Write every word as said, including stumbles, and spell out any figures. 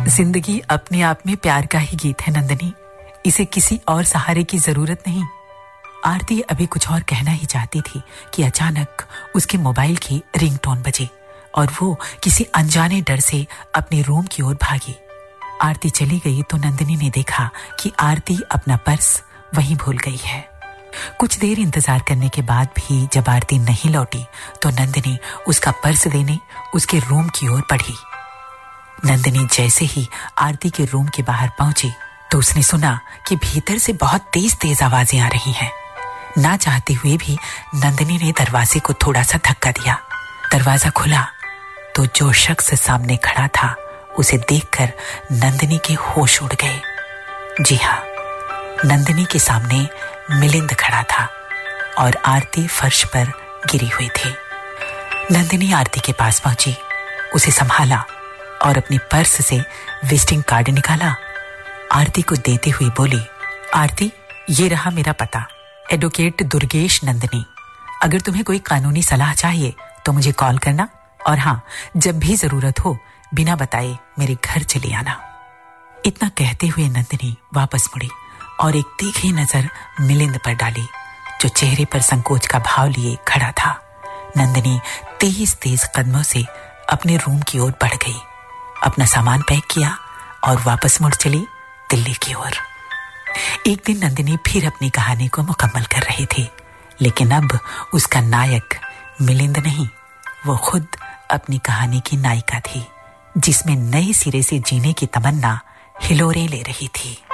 जिंदगी अपने आप में प्यार का ही गीत है नंदिनी, इसे किसी और सहारे की जरूरत नहीं। आरती अभी कुछ और कहना ही चाहती थी कि अचानक उसके मोबाइल की रिंगटोन बजी और वो किसी अनजाने डर से अपने रूम की ओर भागी। आरती चली गई तो नंदिनी ने देखा कि आरती अपना पर्स वहीं भूल गई है। कुछ देर इंतजार करने के बाद भी जब आरती नहीं लौटी तो नंदिनी उसका पर्स लेने उसके रूम की ओर बढ़ी। नंदिनी जैसे ही आरती के रूम के बाहर पहुंची तो उसने सुना कि भीतर से बहुत तेज तेज आवाजें आ रही हैं। ना चाहते हुए भी नंदिनी ने दरवाजे को थोड़ा सा धक्का दिया। दरवाजा खुला तो जो शख्स सामने खड़ा था उसे देखकर नंदिनी के होश उड़ गए। जी हाँ, नंदिनी के सामने मिलिंद खड़ा था और आरती फर्श पर गिरी हुई थी। नंदिनी आरती के पास पहुंची, उसे संभाला और अपनी पर्स से विजिटिंग कार्ड निकाला। आरती को देते हुए बोली, आरती, ये रहा मेरा पता, एडवोकेट दुर्गेश नंदिनी। अगर तुम्हें कोई कानूनी सलाह चाहिए तो मुझे कॉल करना और हाँ, जब भी जरूरत हो बिना बताए मेरे घर चली आना। इतना कहते हुए नंदिनी वापस मुड़ी और एक तीखी नजर मिलिंद पर डाली, जो चेहरे पर संकोच का भाव लिए खड़ा था। नंदिनी तेज तेज कदमों से अपने रूम की ओर बढ़ गई, अपना सामान पैक किया और वापस मुड़ चली दिल्ली की ओर। एक दिन नंदिनी फिर अपनी कहानी को मुकम्मल कर रही थी, लेकिन अब उसका नायक मिलिंद नहीं, वो खुद अपनी कहानी की नायिका थी, जिसमें नए सिरे से जीने की तमन्ना हिलोरे ले रही थी।